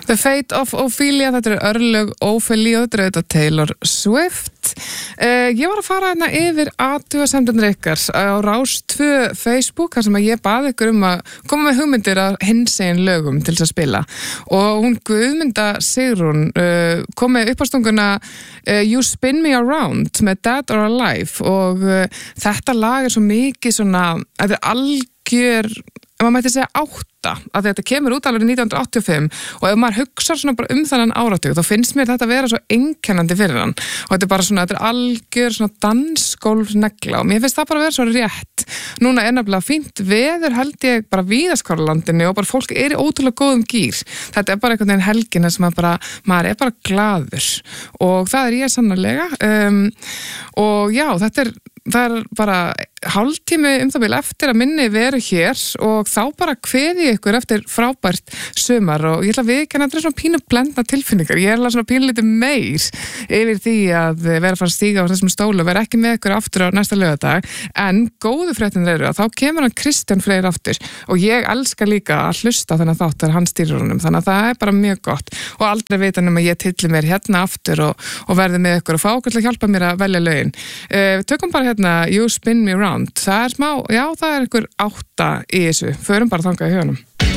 The Fate of Ophelia, þetta örlög Ophelia, þetta auðvitað Taylor Swift. Ég var að fara hérna yfir athugasemdirnar ykkar á Rás 2 Facebook, þar sem að ég baði ykkur að koma með hugmyndir af hinsegin lögum til þess að spila. Og hún Guðmunda Sigrún kom með uppástunguna You Spin Me Around með Dead or Alive og þetta lag svo mikið svona, þetta algjör, maður mætti segja 8, að þetta kemur út alveg 1985 og ef maður hugsar svona bara þannan áratug þá finnst mér þetta vera svo einkennandi fyrir hann og þetta bara svona, þetta algjör svona dansgólfsnegla og mér finnst það bara vera svo rétt. Núna nefnilega fínt veður held ég bara víðaskólalandinu og bara fólk í ótrúlega góðum gír. Þetta bara einhvern veginn helgina sem maður bara glaður og það ég sannarlega og já, það bara hálftími það bil eftir að minni veru hér og þá bara kveði ég ykkur eftir frábært sumar og ég ætla að viðurkenna að þetta svona pínu blendna tilfinningar. Ég svona pínu litið meir yfir því að vera að fara að stíga á þessum stólu og vera ekki með ykkur aftur á næsta laugardag en góðu fréttin eru að þá kemur hann Kristján Freyr aftur og ég elska líka að hlusta á þennan þátt hann stýrir honum, þannig að það bara mjög gott og aldrei vita nema ég tilli mér hérna aftur og verði með ykkur og fá okkur til að hjálpa mér að velja lögin. Tökum bara hérna You Spin Me Around. Það smá, já, það ykkur 8 í þessu. Förum bara þangað í huganum.